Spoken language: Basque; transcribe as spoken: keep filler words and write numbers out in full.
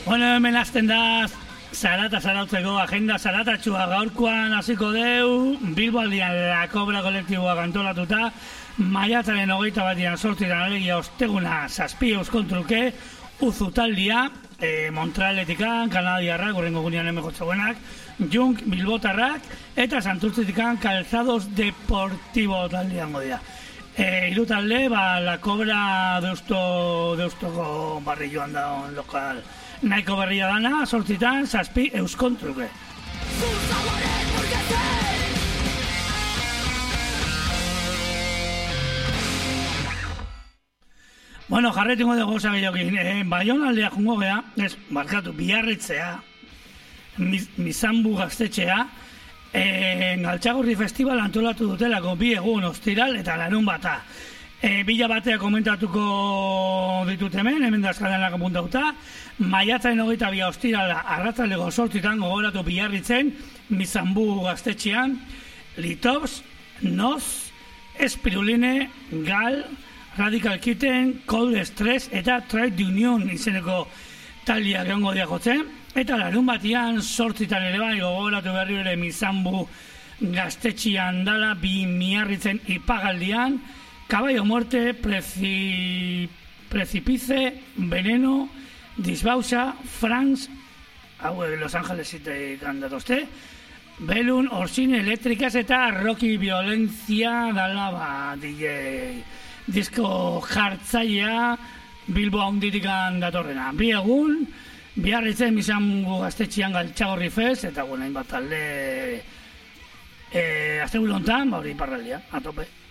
Bueno, hemen azten da zarata zarautzeko agenda zaratatxua gaurkoan hasiko deu, Bilbo aldian La Cobra kolektiboa antolatuta, maiatzaren hogeita batian sortzitan alegia osteguna zazpi euskoltruke, Uzutaldia, e, Montrealetikan, Kanadiarrak, urrengo gunean emekotxauenak, Junk Bilbotarrak, eta Santurtzitikan Calzados Deportibo taldean godia. E, Iru talde, ba, La Cobra deusto, deustoko barri joan da on lokal. Nahiko berria dana, sortzitan, zazpi euskontruke. Bueno, jarretingo dugu goza gehiokin. Eh, Baiona aldea jungo gea, ez, barkatu, Biarritzea, Mizanbu gaztetxea, eh, Galtxagorri Festival antolatu dutelako bi egun ostiral eta larun bata. E, bila batea komentatuko ditut hemen, hemen dazkalenak apuntauta, maiatzaren hogeita bi ostirala arratzaleko sortzitan gogoratu Biarritzen, Mizanbu gaztetxean, Litovs, Noz, Espiruline, Gal, Radical Kitten, Cold Stress eta Trade Union izeneko taldiak egongo diakotzen, eta larun batian sortzitan ere bai gogoratu berri ere Mizanbu gaztetxean dala bi Miarritzen ipagaldian, Caballo Muerte, preci... Precipice, Veneno, Disbauxa, France, hau Los Angelesitek handatozte, Belun, Orsine Eléctricas eta Rocky Violencia dala ba D J disko jartzailea Bilbo haunditikan datorrena. Bi egun, Biarritzen Mizanbu gaztetxean Galtxagorri Fest, eta guen hainbat talde e, azte gulontan, ba hori parraldia, atope.